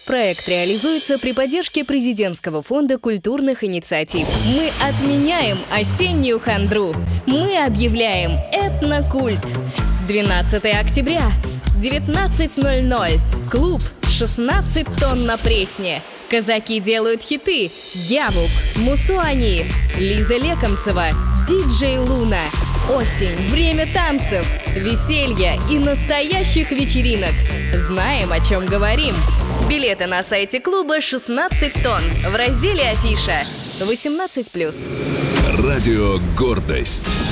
Проект реализуется при поддержке Президентского фонда культурных инициатив. Мы отменяем осеннюю хандру. Мы объявляем этнокульт. 12 октября, 19:00. Клуб «16 тонн на Пресне». Казаки делают хиты. Явук, Мусуани, Лиза Лекомцева, диджей Луна. Осень, время танцев, веселья и настоящих вечеринок. Знаем, о чем говорим. Билеты на сайте клуба «16 тонн» в разделе «Афиша». 18+. Радио «Гордость».